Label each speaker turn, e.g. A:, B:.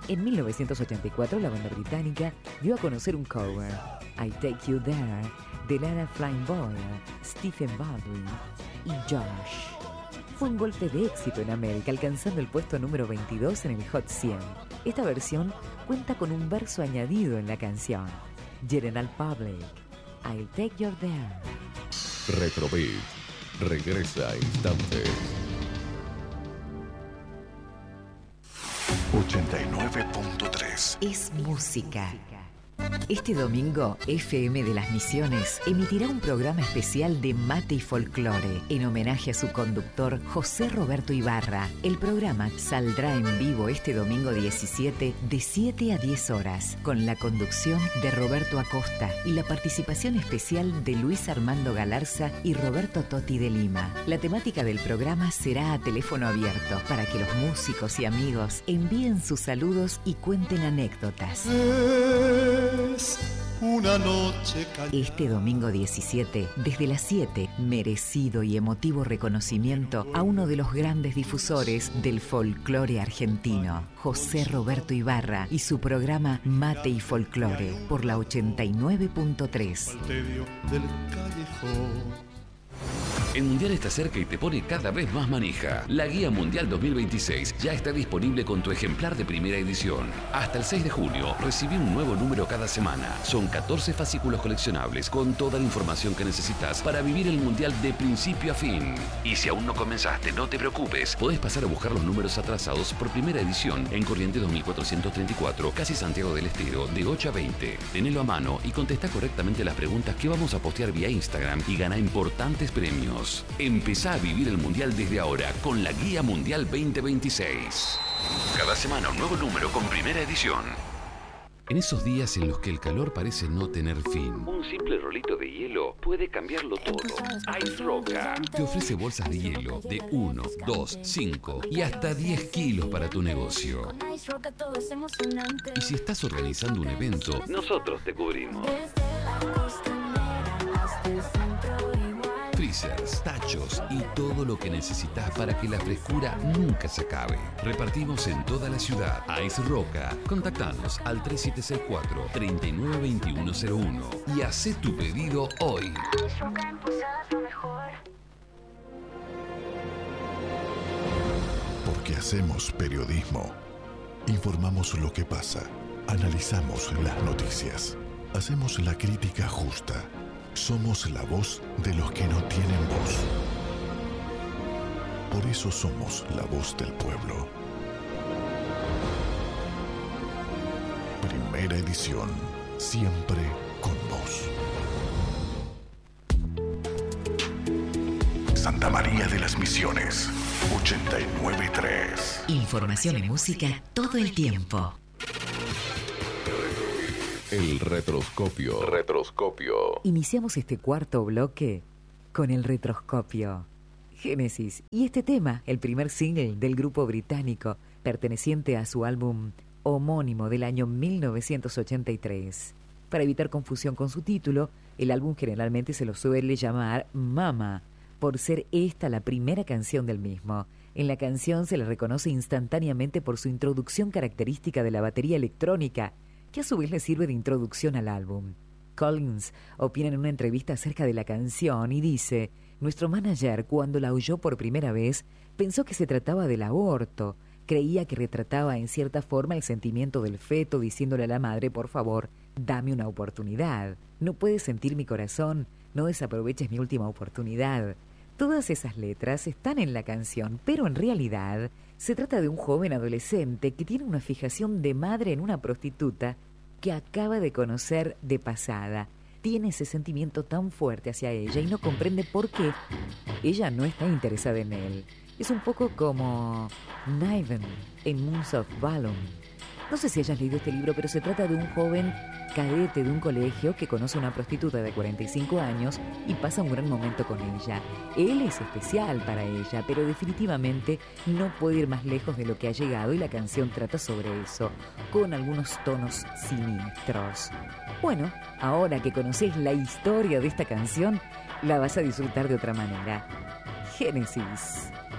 A: En 1984, la banda británica dio a conocer un cover, I Take You There, de Lara Flynn Boyle, Stephen Baldwin y Josh. Fue un golpe de éxito en América, alcanzando el puesto número 22 en el Hot 100. Esta versión cuenta con un verso añadido en la canción. General Public, I'll Take You There.
B: Retrobeat regresa a instantes. 89.3
A: es música. Este domingo, FM de las Misiones emitirá un programa especial de mate y folclore en homenaje a su conductor José Roberto Ibarra. El programa saldrá en vivo este domingo 17 de 7 a 10 horas con la conducción de Roberto Acosta y la participación especial de Luis Armando Galarza y Roberto Totti de Lima. La temática del programa será a teléfono abierto para que los músicos y amigos envíen sus saludos y cuenten anécdotas.
C: Una noche
A: este domingo 17, desde las 7, merecido y emotivo reconocimiento a uno de los grandes difusores del folclore argentino, José Roberto Ibarra, y su programa Mate y Folclore por la 89.3.
D: El Mundial está cerca y te pone cada vez más manija. La Guía Mundial 2026 ya está disponible con tu ejemplar de primera edición. Hasta el 6 de junio, recibí un nuevo número cada semana. Son 14 fascículos coleccionables con toda la información que necesitas para vivir el Mundial de principio a fin. Y si aún no comenzaste, no te preocupes. Podés pasar a buscar los números atrasados por primera edición en Corrientes 2434, casi Santiago del Estero, de 8 a 20. Tenelo a mano y contesta correctamente las preguntas que vamos a postear vía Instagram y gana importantes premios. Empezá a vivir el Mundial desde ahora con la Guía Mundial 2026. Cada semana un nuevo número con primera edición. En esos días en los que el calor parece no tener fin, un simple rolito de hielo puede cambiarlo todo. Ice Roca te ofrece bolsas de hielo de 1, 2, 5 y hasta 10 kilos para tu negocio. Y si estás organizando un evento, nosotros te cubrimos. Freezers, tachos y todo lo que necesitas para que la frescura nunca se acabe. Repartimos en toda la ciudad. Ice Roca. Contactanos al 3764-392101 y haz tu pedido hoy.
B: Porque hacemos periodismo. Informamos lo que pasa. Analizamos las noticias. Hacemos la crítica justa. Somos la voz de los que no tienen voz. Por eso somos la voz del pueblo. Primera edición, siempre con vos. Santa María de las Misiones, 89.3.
A: Información y música todo el tiempo.
B: El retroscopio.
A: Iniciamos este cuarto bloque con el retroscopio. Génesis. Y este tema, el primer single del grupo británico, perteneciente a su álbum homónimo del año 1983. Para evitar confusión con su título, el álbum generalmente se lo suele llamar Mama, por ser esta la primera canción del mismo. En la canción se le reconoce instantáneamente por su introducción característica de la batería electrónica, que a su vez le sirve de introducción al álbum. Collins opina en una entrevista acerca de la canción y dice: nuestro manager, cuando la oyó por primera vez, pensó que se trataba del aborto. Creía que retrataba en cierta forma el sentimiento del feto, diciéndole a la madre: por favor, dame una oportunidad. No puedes sentir mi corazón, no desaproveches mi última oportunidad. Todas esas letras están en la canción, pero en realidad se trata de un joven adolescente que tiene una fijación de madre en una prostituta que acaba de conocer de pasada. Tiene ese sentimiento tan fuerte hacia ella y no comprende por qué ella no está interesada en él. Es un poco como Niven en Moons of Valor. No sé si hayas leído este libro, pero se trata de un joven cadete de un colegio que conoce a una prostituta de 45 años y pasa un gran momento con ella. Él es especial para ella, pero definitivamente no puede ir más lejos de lo que ha llegado, y la canción trata sobre eso, con algunos tonos siniestros. Bueno, ahora que conoces la historia de esta canción, la vas a disfrutar de otra manera. Génesis.